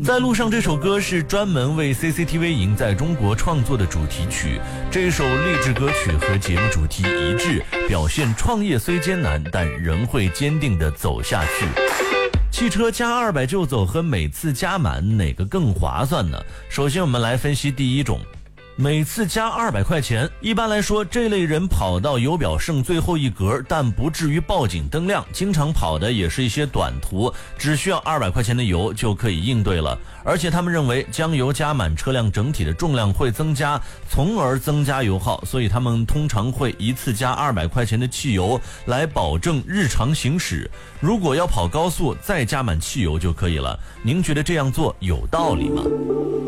在路上这首歌是专门为 CCTV 赢在中国创作的主题曲，这首励志歌曲和节目主题一致，表现创业虽艰难，但仍会坚定地走下去。汽车加200就走和每次加满哪个更划算呢？首先我们来分析第一种，每次加200块钱，一般来说这类人跑到油表剩最后一格，但不至于报警灯亮，经常跑的也是一些短途，只需要200块钱的油就可以应对了。而且他们认为将油加满，车辆整体的重量会增加，从而增加油耗，所以他们通常会一次加200块钱的汽油来保证日常行驶。如果要跑高速，再加满汽油就可以了。您觉得这样做有道理吗？